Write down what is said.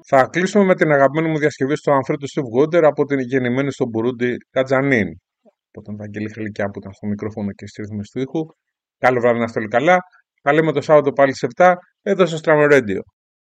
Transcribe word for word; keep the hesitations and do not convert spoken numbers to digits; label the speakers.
Speaker 1: Θα κλείσουμε με την αγαπημένη μου διασκευή στο Unfree του Steve Wonder από την γεννημένη στο Μπουρούντι Κατζανίν. Από τον Βαγγέλη Χαλικιά που ήταν στο μικρόφωνο και στις ρυθμίσεις του ήχου. Καλό βράδυ να είστε όλοι καλά. Θα λέμε το Σάββατο πάλι σε επτά εδώ στο Strammer Radio.